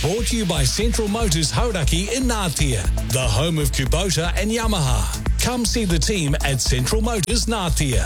brought to you by Central Motors Hauraki in Ngātea, the home of Kubota and Yamaha. Come see the team at Central Motors Ngātea.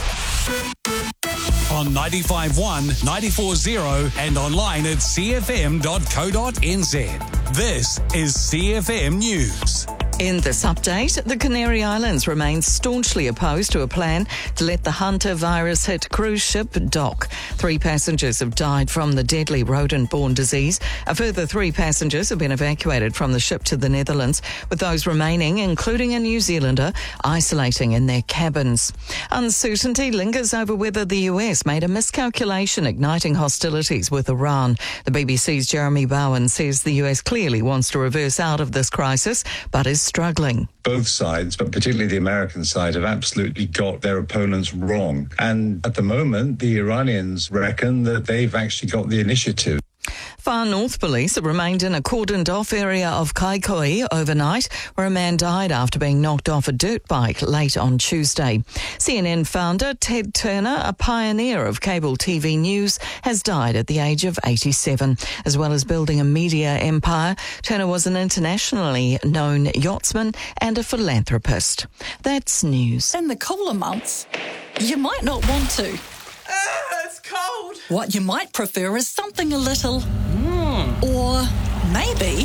On 95.1, 94.0 and online at cfm.co.nz. This is CFM News. In this update, the Canary Islands remain staunchly opposed to a plan to let the Hunter virus-hit cruise ship dock. 3 passengers have died from the deadly rodent-borne disease. A further 3 passengers have been evacuated from the ship to the Netherlands, with those remaining, including a New Zealander, isolating in their cabins. Uncertainty lingers over whether the US made a miscalculation igniting hostilities with Iran. The BBC's Jeremy Bowen says the US clearly wants to reverse out of this crisis, but is struggling. Both sides, but particularly the American side, have absolutely got their opponents wrong. And at the moment, the Iranians reckon that they've actually got the initiative. Far North Police have remained in a cordoned-off area of Kaikoai overnight, where a man died after being knocked off a dirt bike late on Tuesday. CNN founder Ted Turner, a pioneer of cable TV news, has died at the age of 87. As well as building a media empire, Turner was an internationally known yachtsman and a philanthropist. That's news. In the cooler months, you might not want to. It's cold. What you might prefer is something a little... Or maybe...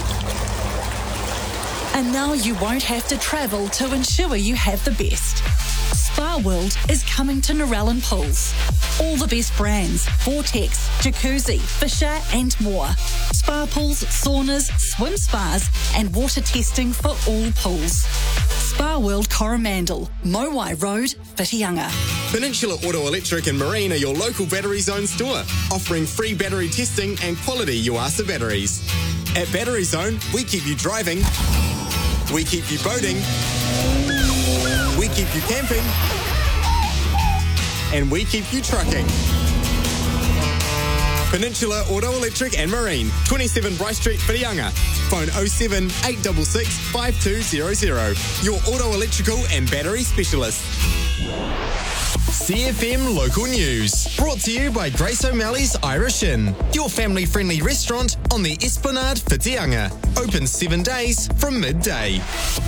And now you won't have to travel to ensure you have the best. Spa World is coming to Narellan Pools. All the best brands, Vortex, Jacuzzi, Fisher and more. Spa pools, saunas, swim spas and water testing for all pools. Spa World Coromandel, Mowai Road, Whitianga. Peninsula Auto Electric and Marine are your local Battery Zone store, offering free battery testing and quality Yuasa batteries. At Battery Zone, we keep you driving, we keep you boating, we keep you camping, and we keep you trucking. Peninsula Auto Electric and Marine, 27 Bryce Street, Whitianga. Phone 07 866 5200. Your auto electrical and battery specialist. CFM Local News, brought to you by Grace O'Malley's Irish Inn, your family-friendly restaurant on the Esplanade, Whitianga. Open 7 days from midday.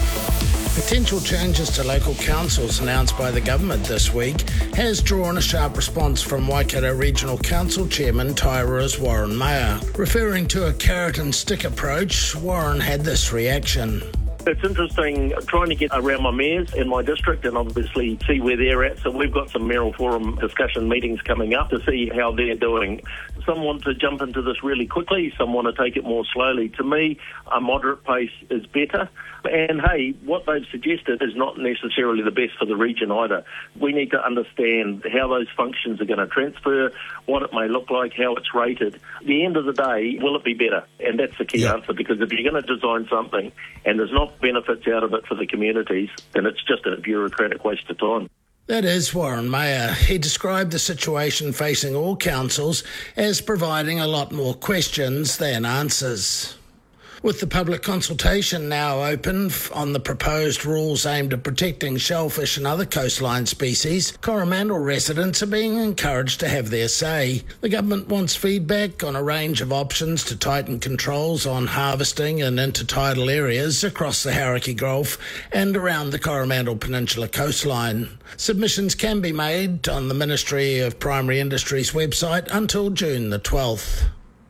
Potential changes to local councils announced by the government this week has drawn a sharp response from Waikato Regional Council Chairman Taira's Warren Mayer. Referring to a carrot and stick approach, Warren had this reaction. It's interesting trying to get around my mayors in my district and obviously see where they're at. So we've got some mayoral forum discussion meetings coming up to see how they're doing. Some want to jump into this really quickly. Some want to take it more slowly. To me, a moderate pace is better. And hey, what they've suggested is not necessarily the best for the region either. We need to understand how those functions are going to transfer, what it may look like, how it's rated. At the end of the day, will it be better? And that's the key answer, because if you're going to design something and there's not benefits out of it for the communities, then it's just a bureaucratic waste of time. That is Warren Mayer. He described the situation facing all councils as providing a lot more questions than answers. With the public consultation now open on the proposed rules aimed at protecting shellfish and other coastline species, Coromandel residents are being encouraged to have their say. The government wants feedback on a range of options to tighten controls on harvesting in intertidal areas across the Hauraki Gulf and around the Coromandel Peninsula coastline. Submissions can be made on the Ministry of Primary Industries website until June the 12th.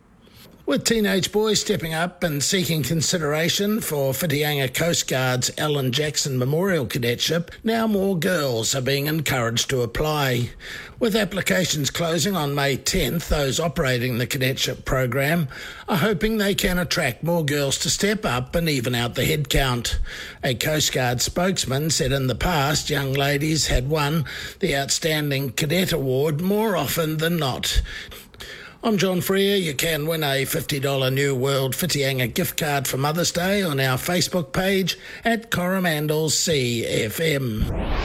With teenage boys stepping up and seeking consideration for Whitianga Coast Guard's Alan Jackson Memorial Cadetship, now more girls are being encouraged to apply. With applications closing on May 10th, those operating the cadetship program are hoping they can attract more girls to step up and even out the headcount. A Coast Guard spokesman said in the past young ladies had won the Outstanding Cadet Award more often than not. I'm John Freer. You can win a $50 New World Whitianga gift card for Mother's Day on our Facebook page at Coromandel CFM.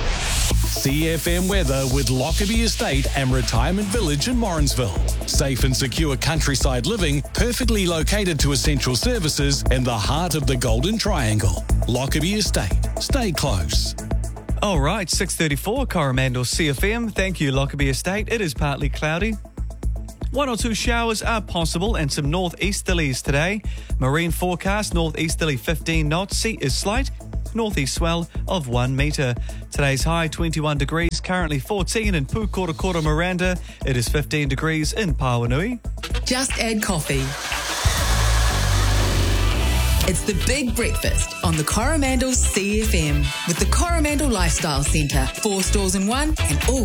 CFM weather with Lockerbie Estate and Retirement Village in Morrinsville. Safe and secure countryside living, perfectly located to essential services in the heart of the Golden Triangle. Lockerbie Estate. Stay close. All right, 6:34, Coromandel CFM. Thank you, Lockerbie Estate. It is partly cloudy. 1 or 2 showers are possible and some northeasterlies today. Marine forecast, northeasterly 15 knots. Sea is slight. Northeast swell of 1 metre. Today's high 21 degrees, currently 14 in Pukora Miranda. It is 15 degrees in Pawanui. Just add coffee. It's the Big Breakfast on the Coromandel's CFM with the Coromandel Lifestyle Centre. 4 stores in one and all